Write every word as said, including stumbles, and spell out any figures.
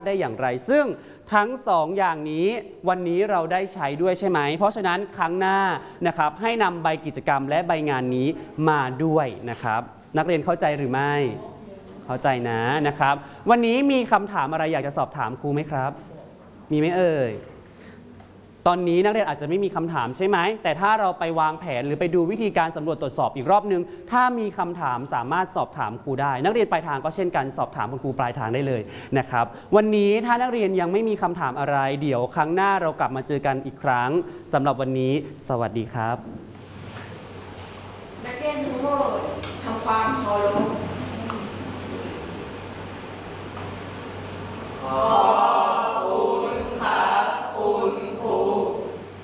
ได้อย่างไรซึ่งทั้งสองอย่างนี้วันนี้เราได้ใช้ด้วยใช่ไหมเพราะฉะนั้นครั้งหน้านะครับให้นำใบกิจกรรมและใบงานนี้มาด้วยนะครับนักเรียนเข้าใจหรือไม่เข้าใจนะนะครับวันนี้มีคำถามอะไรอยากจะสอบถามครูไหมครับมีไหมเอ่ยตอนนี้นักเรียนอาจจะไม่มีคำถามใช่ไหมแต่ถ้าเราไปวางแผนหรือไปดูวิธีการสำรวจตรวจสอบอีกรอบนึงถ้ามีคำถามสามารถสอบถามครูได้นักเรียนปลายทางก็เช่นกันสอบถามคุณครูปลายทางได้เลยนะครับวันนี้ถ้านักเรียนยังไม่มีคำถามอะไรเดี๋ยวครั้งหน้าเรากลับมาเจอกันอีกครั้งสำหรับวันนี้สวัสดีครับนักเรียนทุกคนทำความเคารพ